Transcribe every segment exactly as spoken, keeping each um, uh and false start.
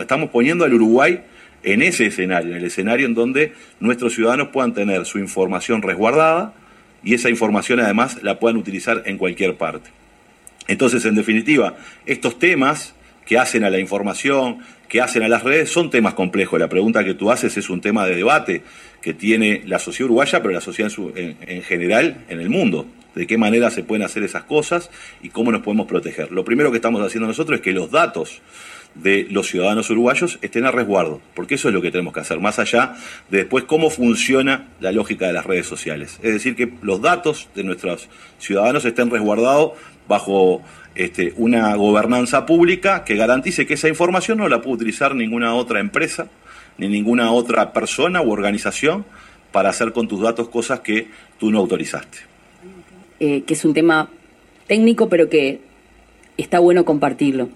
estamos poniendo al Uruguay en ese escenario, en el escenario en donde nuestros ciudadanos puedan tener su información resguardada y esa información además la puedan utilizar en cualquier parte. Entonces, en definitiva, estos temas que hacen a la información, que hacen a las redes, son temas complejos. La pregunta que tú haces es un tema de debate que tiene la sociedad uruguaya, pero la sociedad en, su, en, en general en el mundo. De qué manera se pueden hacer esas cosas y cómo nos podemos proteger. Lo primero que estamos haciendo nosotros es que los datos de los ciudadanos uruguayos estén a resguardo, porque eso es lo que tenemos que hacer, más allá de después cómo funciona la lógica de las redes sociales. Es decir, que los datos de nuestros ciudadanos estén resguardados bajo este, una gobernanza pública que garantice que esa información no la puede utilizar ninguna otra empresa, ni ninguna otra persona u organización para hacer con tus datos cosas que tú no autorizaste. Eh, que es un tema técnico, pero que está bueno compartirlo.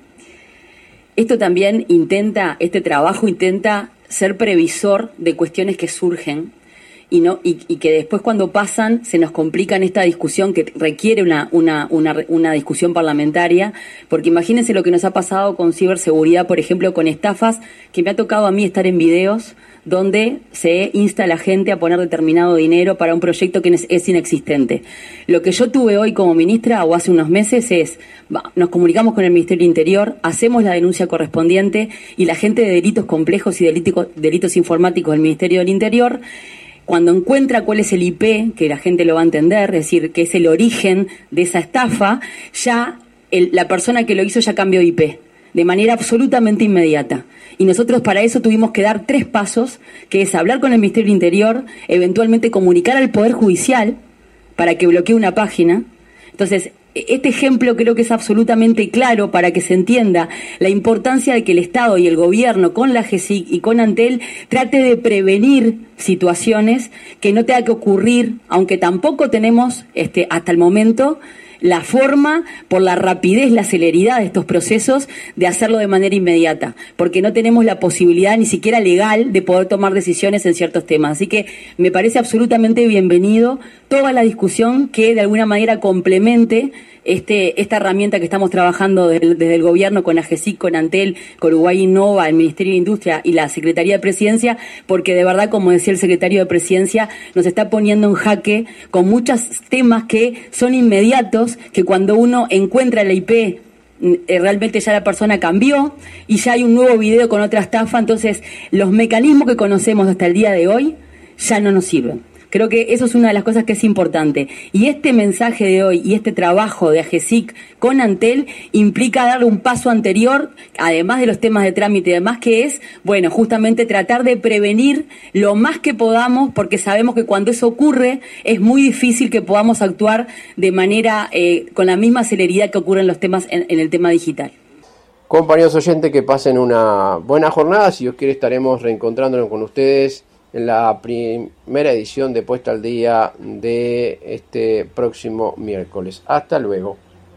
Esto también intenta, este trabajo intenta ser previsor de cuestiones que surgen y no y, y que después cuando pasan se nos complica en esta discusión que requiere una, una, una, una discusión parlamentaria, porque imagínense lo que nos ha pasado con ciberseguridad, por ejemplo, con estafas, que me ha tocado a mí estar en videos donde se insta a la gente a poner determinado dinero para un proyecto que es inexistente. Lo que yo tuve hoy como ministra, o hace unos meses, es, va, nos comunicamos con el Ministerio del Interior, hacemos la denuncia correspondiente, y la gente de delitos complejos y delitos, delitos informáticos del Ministerio del Interior, cuando encuentra cuál es el I P, que la gente lo va a entender, es decir, que es el origen de esa estafa, ya el, la persona que lo hizo ya cambió de I P, de manera absolutamente inmediata. Y nosotros para eso tuvimos que dar tres pasos, que es hablar con el Ministerio del Interior, eventualmente comunicar al Poder Judicial para que bloquee una página. Entonces, este ejemplo creo que es absolutamente claro para que se entienda la importancia de que el Estado y el Gobierno, con la GESIC y con Antel, trate de prevenir situaciones que no tenga que ocurrir, aunque tampoco tenemos este, hasta el momento la forma, por la rapidez, la celeridad de estos procesos, de hacerlo de manera inmediata, porque no tenemos la posibilidad ni siquiera legal de poder tomar decisiones en ciertos temas. Así que me parece absolutamente bienvenido toda la discusión que de alguna manera complemente este, esta herramienta que estamos trabajando desde, desde el gobierno con AGESIC, con Antel, con Uruguay Innova, el Ministerio de Industria y la Secretaría de Presidencia, porque de verdad, como decía el secretario de Presidencia, nos está poniendo en jaque con muchos temas que son inmediatos, que cuando uno encuentra el I P, eh, realmente ya la persona cambió y ya hay un nuevo video con otra estafa. Entonces los mecanismos que conocemos hasta el día de hoy ya no nos sirven. Creo que eso es una de las cosas que es importante. Y este mensaje de hoy y este trabajo de AGESIC con Antel implica darle un paso anterior, además de los temas de trámite y demás, que es, bueno, justamente tratar de prevenir lo más que podamos, porque sabemos que cuando eso ocurre es muy difícil que podamos actuar de manera, eh, con la misma celeridad que ocurren los temas en, en el tema digital. Compañeros oyentes, que pasen una buena jornada. Si Dios quiere, estaremos reencontrándonos con ustedes en la primera edición de Puesta al Día de este próximo miércoles. Hasta luego.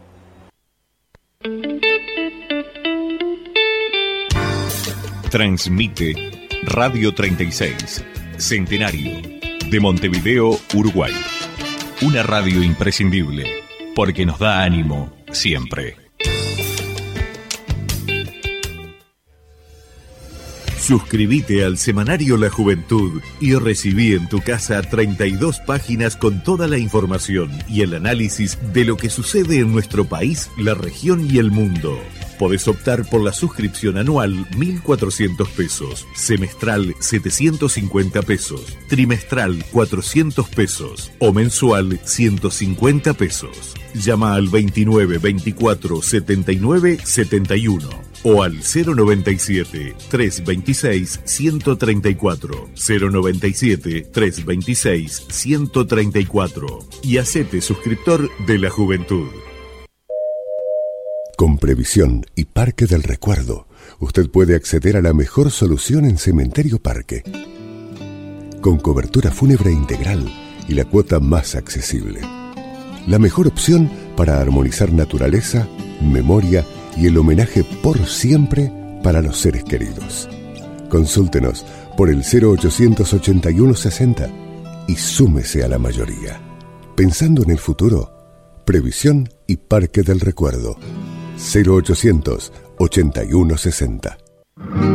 Transmite Radio treinta y seis, Centenario, de Montevideo, Uruguay. Una radio imprescindible, porque nos da ánimo siempre. Suscríbete al semanario La Juventud y recibí en tu casa treinta y dos páginas con toda la información y el análisis de lo que sucede en nuestro país, la región y el mundo. Podés optar por la suscripción anual mil cuatrocientos pesos, semestral setecientos cincuenta pesos, trimestral cuatrocientos pesos o mensual ciento cincuenta pesos. Llama al veintinueve veinticuatro setenta y nueve setenta y uno o al cero noventa y siete, trescientos veintiséis, ciento treinta y cuatro, cero noventa y siete, trescientos veintiséis, ciento treinta y cuatro y hacete suscriptor de La Juventud. Con Previsión y Parque del Recuerdo, usted puede acceder a la mejor solución en Cementerio Parque. Con cobertura fúnebre integral y la cuota más accesible. La mejor opción para armonizar naturaleza, memoria y el homenaje por siempre para los seres queridos. Consúltenos por el cero ochocientos ochenta y uno sesenta y súmese a la mayoría. Pensando en el futuro, Previsión y Parque del Recuerdo. cero ochocientos ochenta y uno sesenta.